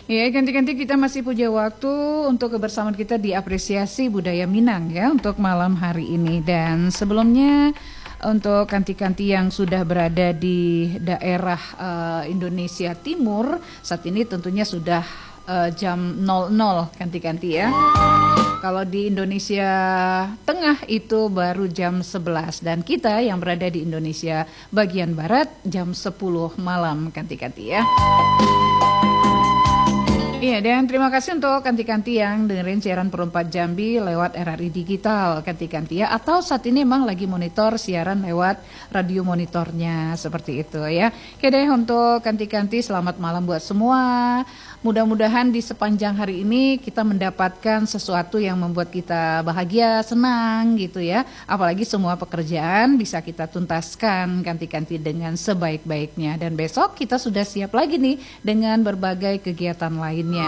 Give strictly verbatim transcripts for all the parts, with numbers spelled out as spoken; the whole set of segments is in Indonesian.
Ya, ganti-ganti kita masih punya waktu untuk kebersamaan kita di apresiasi budaya Minang ya untuk malam hari ini. Dan sebelumnya untuk kanti-kanti yang sudah berada di daerah uh, Indonesia Timur, saat ini tentunya sudah uh, jam nol nol kanti-kanti ya. Kalau di Indonesia Tengah itu baru jam sebelas dan kita yang berada di Indonesia bagian barat jam sepuluh malam kanti-kanti ya. Iya, dan terima kasih untuk kanti-kanti yang dengerin siaran Perempat Jambi lewat R R I Digital, kanti-kanti ya. Atau saat ini emang lagi monitor siaran lewat radio monitornya, seperti itu ya. Oke deh, untuk kanti-kanti selamat malam buat semua. Mudah-mudahan di sepanjang hari ini kita mendapatkan sesuatu yang membuat kita bahagia, senang gitu ya. Apalagi semua pekerjaan bisa kita tuntaskan kanti-kanti dengan sebaik-baiknya. Dan besok kita sudah siap lagi nih dengan berbagai kegiatan lainnya.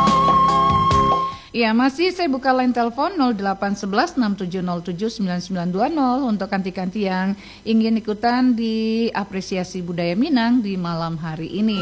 Ya, masih saya buka line telepon nol delapan satu satu enam tujuh nol tujuh sembilan sembilan dua nol untuk kanti-kanti yang ingin ikutan di apresiasi budaya Minang di malam hari ini.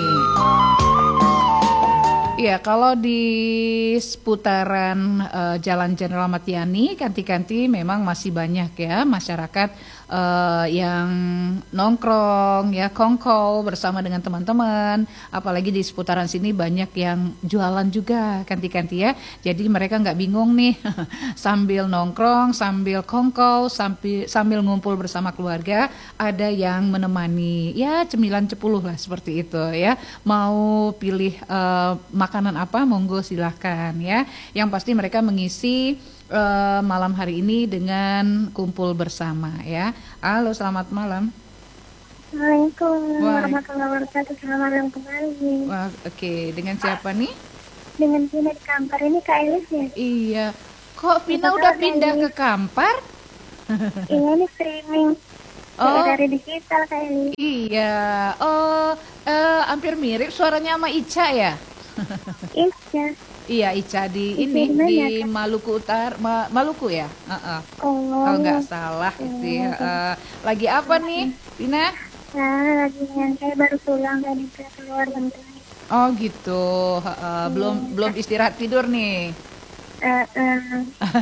Ya, kalau di seputaran uh, Jalan Jenderal Ahmad Yani, kanti-kanti memang masih banyak ya masyarakat uh, yang nongkrong ya, kongkow bersama dengan teman-teman. Apalagi di seputaran sini banyak yang jualan juga kanti-kanti ya. Jadi mereka nggak bingung nih sambil nongkrong, sambil kongkow, sambil sambil ngumpul bersama keluarga, ada yang menemani ya cemilan cepuluh lah seperti itu ya. Mau pilih uh, makanan apa, monggo silahkan ya. Yang pasti mereka mengisi uh, malam hari ini dengan kumpul bersama ya. Halo, selamat malam. Assalamualaikum warahmatullahi wabarakatuh. Selamat malam kembali. Wah, oke. Okay. Dengan siapa nih? Dengan Vina di Kampar. Ini Kak Elis ya? Iya. Kok Vina udah pindah ke Kampar? Iya, ini streaming. Oh. Dari digital Kak Elis. Iya. Oh, uh, hampir mirip suaranya sama Ica ya? Ica. Iya, Ica di Ica ini di ya, Maluku Utara, Ma, Maluku ya? Uh-uh. Oh. Kalau nggak salah oh. sih. Uh, lagi apa nih, Vina? Nah, lagi yang saya baru pulang dari keluar bentar. Oh gitu. Uh, uh, belum hmm. belum istirahat tidur nih. Uh, uh.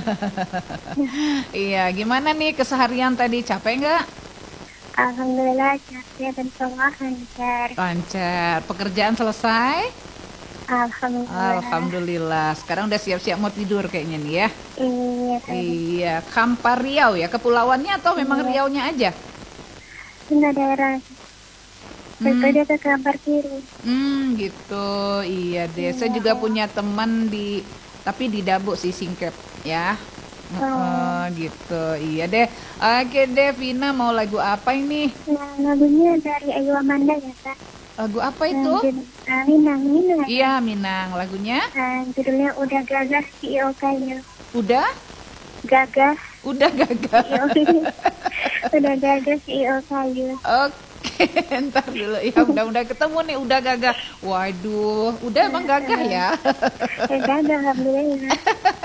Iya, gimana nih keseharian tadi, capek nggak? Alhamdulillah capek dan semua lancar. Lancar. Pekerjaan selesai? Alhamdulillah. Alhamdulillah. Sekarang udah siap-siap mau tidur kayaknya nih ya. Iya. Iya. Kampar Riau ya, kepulauannya atau memang iya. Riaunya aja? Enggak, daerah. Berbeda hmm. ke Kampar Kiri. Hmm, gitu. Iya deh. Iya. Saya juga punya teman di, tapi di Dabu sih, Singkep ya. Oh. Uh, gitu. Iya deh. Oke deh, Vina mau lagu apa ini? Nah, lagunya dari Ayu Amanda ya, Kak. Lagu apa itu? Uh, Minang, Minang. Iya, Minang. Lagunya? Uh, judulnya Udah Gagah C E O Kayu. Udah? Gagah. Udah gagah. Udah Gagah C E O Kayu. Oke, ntar dulu ya. Udah-udah ketemu nih, udah gagah. Waduh, udah emang gagah ya? Ya gagah, alhamdulillah.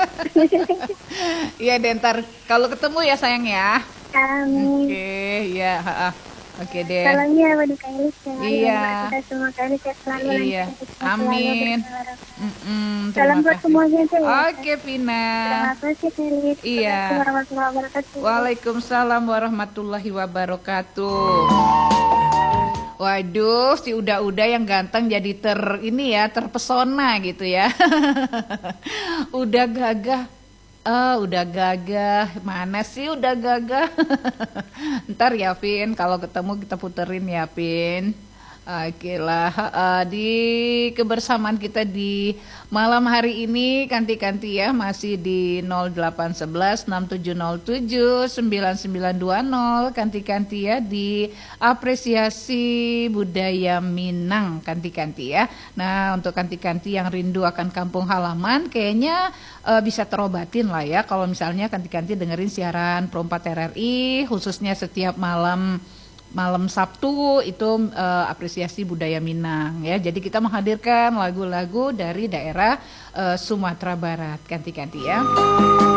Iya deh, ntar kalau ketemu ya sayang ya. Amin. Oke, ya. Oke deh. Salamnya apa di Kailis ya. Iya. Kita semua kali saya selalu iya. lancar. Amin. Mm-mm, Salam buat semuanya aja ya. Oke, Vina. Terima kasih Kailis. Iya. Warahmatullahi wabarakatuh. Waalaikumsalam warahmatullahi wabarakatuh. Waduh, si udah-udah yang ganteng jadi ter ini ya, terpesona gitu ya. Udah gagah. Oh, udah gagah. Mana sih udah gagah? Ntar ya, Vin. Kalau ketemu kita puterin ya, Vin. Oke lah, uh, di kebersamaan kita di malam hari ini kanti-kanti ya, masih di nol delapan satu satu enam tujuh nol tujuh sembilan sembilan dua nol, kanti-kanti ya di apresiasi budaya Minang kanti-kanti ya. Nah, untuk kanti-kanti yang rindu akan kampung halaman kayaknya uh, bisa terobatin lah ya kalau misalnya kanti-kanti dengerin siaran Perempat R R I khususnya setiap malam malam Sabtu itu uh, apresiasi budaya Minang ya. Jadi kita menghadirkan lagu-lagu dari daerah uh, Sumatera Barat kanti-kanti ya.